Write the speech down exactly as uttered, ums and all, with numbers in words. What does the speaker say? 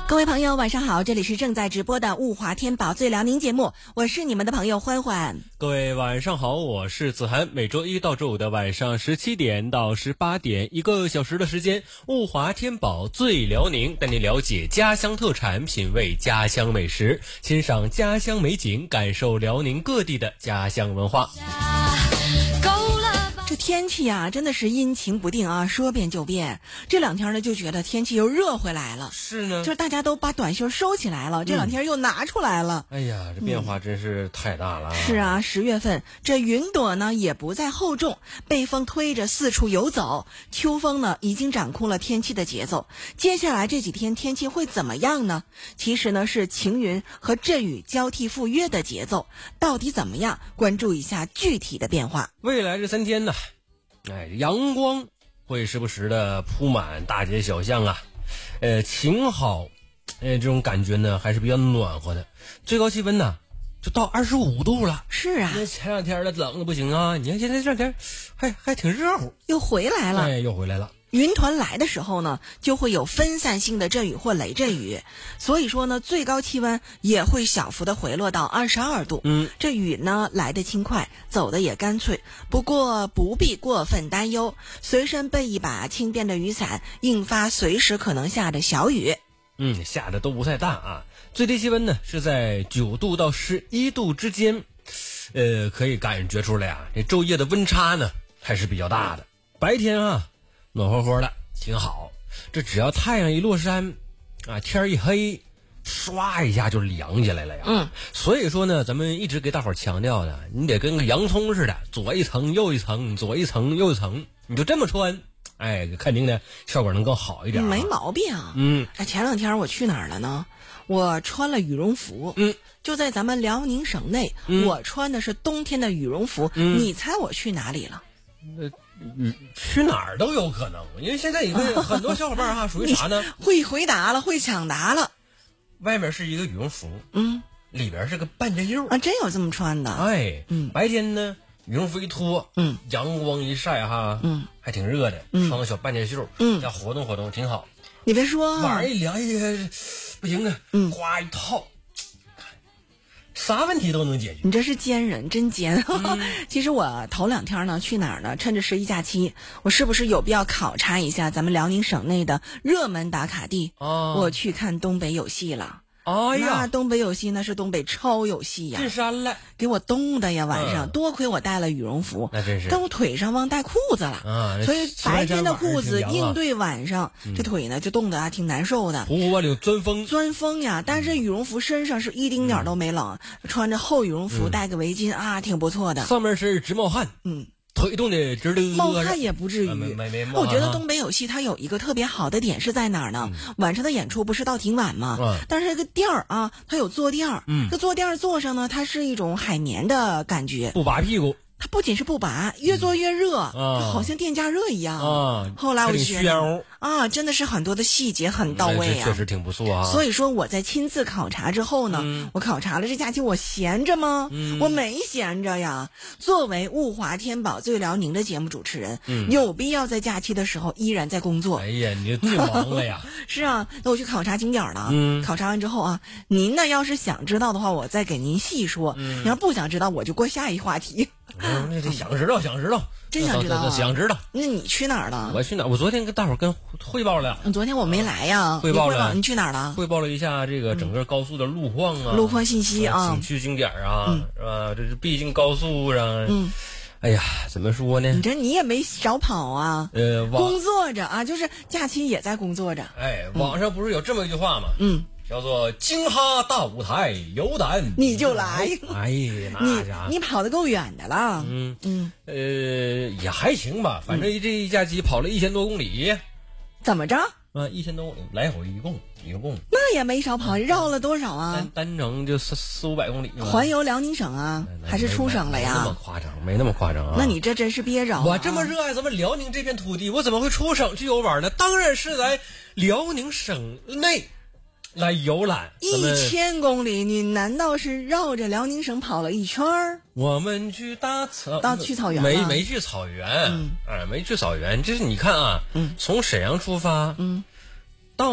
各位朋友晚上好，这里是正在直播的物华天宝最辽宁节目，我是你们的朋友欢欢。 各位晚上好，我是子涵。每周一到周五的晚上十七点到十八点，一个小时的时间，物华天宝最辽宁，带您了解家乡特产，品味家乡美食，欣赏家乡美景，感受辽宁各地的家乡文化。 这天气啊，真的是阴晴不定啊，说变就变。这两天呢，就觉得天气又热回来了。 是呢， 就是大家都把短袖收起来了，这两天又拿出来了。 哎呀，这变化真是太大了。 嗯、是啊，十月份这云朵呢也不再厚重，被风推着四处游走。秋风呢已经掌控了天气的节奏。接下来这几天天气会怎么样呢？其实呢是晴云和阵雨交替赴约的节奏，到底怎么样？关注一下具体的变化。 未来这三天呢，哎，阳光会时不时的铺满大街小巷啊，呃，晴好，呃，这种感觉呢还是比较暖和的，最高气温呢就到二十五度了。 是啊， 那前两天的冷的不行啊，你看现在这两天还还挺热乎， 又回来了， 哎，又回来了。 云团来的时候呢，就会有分散性的阵雨或雷阵雨，所以说呢，最高气温也会小幅的回落到二十二度。 嗯， 这雨呢来得轻快，走得也干脆，不过不必过分担忧，随身备一把轻便的雨伞，应发随时可能下的小雨。 嗯，下的都不太大啊，最低气温呢是在九度到十一度之间，呃，可以感觉出来啊，这昼夜的温差呢还是比较大的。白天啊，暖和和的，挺好。这只要太阳一落山，啊，天一黑，唰一下就凉起来了呀。 嗯， 所以说呢，咱们一直给大伙儿强调的，你得跟个洋葱似的，左一层右一层，左一层右一层，你就这么穿，哎，肯定呢效果能更好一点、啊。 没毛病。 嗯， 哎，前两天我去哪儿了呢？我穿了羽绒服。 嗯， 就在咱们辽宁省内， 嗯、 我穿的是冬天的羽绒服。 嗯， 你猜我去哪里了？ 呃，去哪儿都有可能，因为现在一个很多小伙伴哈，属于啥呢？ 会回答了，会抢答了。 外面是一个羽绒服， 嗯， 里边是个半截袖啊，真有这么穿的。 哎， 嗯， 白天呢，羽绒服一脱， 嗯， 阳光一晒哈， 嗯， 还挺热的， 嗯， 穿个小半截袖， 嗯， 要活动活动挺好。 你别说， 晚上一凉一不行啊， 嗯， 哗一套。啥问题都能解决， 你这是奸人，真奸。 嗯、 其实我头两天呢去哪儿呢？趁着十一假期，我是不是有必要考察一下咱们辽宁省内的热门打卡地？ 哦， 我去看东北有戏了。 哎呀， 那东北有戏，那是东北超有戏呀！ 进山了， 给我冻的呀！晚上、 嗯、 多亏我带了羽绒服， 那真是， 但我腿上忘带裤子了啊！ 所以白天的裤子应对晚上， 嗯、 这腿呢就冻得还挺难受的。 胡胡里钻风， 钻风呀！但是羽绒服身上是一丁点都没冷，嗯、穿着厚羽绒服，戴个围巾、嗯、啊，挺不错的。 上面是直冒汗， 嗯。 腿冻的直的， 冒汗也不至于。 啊、没没没我觉得东北有戏，它有一个特别好的点是在哪儿呢？嗯、晚上的演出不是到挺晚吗？ 嗯、 但是这个垫儿啊，它有坐垫儿。 嗯， 这坐垫儿坐上呢，它是一种海绵的感觉， 不拔屁股。 它不仅是不拔，越坐越热， 嗯、 好像电加热一样。 啊， 后来我就觉得啊，真的是很多的细节很到位啊， 确实挺不错啊。 所以说我在亲自考察之后呢， 嗯、 我考察了这假期，我闲着吗？ 嗯、 我没闲着呀。作为物华天宝最辽宁的节目主持人， 嗯、 有必要在假期的时候依然在工作。 哎呀，你最忙了呀！ 是啊，那我去考察景点了。 嗯， 考察完之后啊，您呢要是想知道的话，我再给您细说。 嗯， 你要不想知道，我就过下一话题。 嗯，那得想知道，想知道， 真想知道、啊， 想知道。 那你去哪儿了？ 我去哪儿？我昨天跟大伙儿跟汇报了。 昨天我没来呀。 汇报了。 你去哪儿了？ 汇报了一下这个整个高速的路况啊， 嗯、路况信息啊， 景区景点啊， 嗯、 是吧？这是毕竟高速上。 嗯。 哎呀，怎么说呢？ 你这你也没少跑啊。 呃， 工作着啊，就是假期也在工作着。 哎，网上不是有这么一句话吗？ 嗯。 叫做京哈大舞台，有胆你就来。 哎呀，那家你跑得够远的了。 嗯嗯， 呃，也还行吧，反正这一假期跑了一千多公里。 嗯、怎么着？ 啊，一千多公里来回一共一共。 那也没少跑，绕了多少啊？ 单单程就四四五百公里。 环游辽宁省啊，还是出省了呀？ 没那么夸张，没那么夸张啊。 那你这真是憋着、啊。 我这么热爱咱们辽宁这片土地，我怎么会出省去游玩呢？当然是在辽宁省内。来游览一千公里，你难道是绕着辽宁省跑了一圈儿？ 我们去大草， 到去草原没没去草原， 嗯， 哎，没去草原。就是你看啊， 嗯， 从沈阳出发， 嗯，